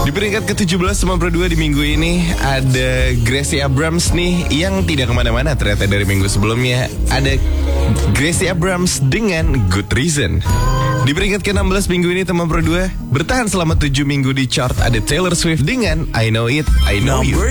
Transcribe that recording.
Di peringkat ke-17 sama Pro 2 di minggu ini ada Gracie Abrams nih yang tidak kemana-mana ternyata dari minggu sebelumnya. Ada Gracie Abrams dengan Good Reason. Di peringkat ke-16 minggu ini teman Pro 2 bertahan selama 7 minggu di chart ada Taylor Swift dengan I Know It, I Know You.